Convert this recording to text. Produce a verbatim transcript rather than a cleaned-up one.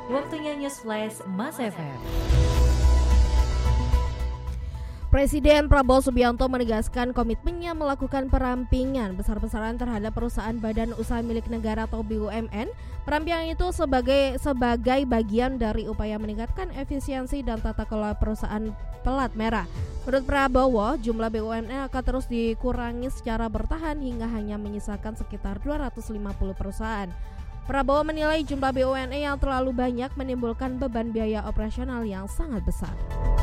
Waktunya News Flash Mas F M. Presiden Prabowo Subianto menegaskan komitmennya melakukan perampingan besar-besaran terhadap perusahaan badan usaha milik negara atau B U M N. Perampingan itu sebagai sebagai bagian dari upaya meningkatkan efisiensi dan tata kelola perusahaan pelat merah. Menurut Prabowo, jumlah B U M N akan terus dikurangi secara bertahan hingga hanya menyisakan sekitar dua ratus lima puluh perusahaan. Prabowo menilai jumlah B U M N yang terlalu banyak menimbulkan beban biaya operasional yang sangat besar.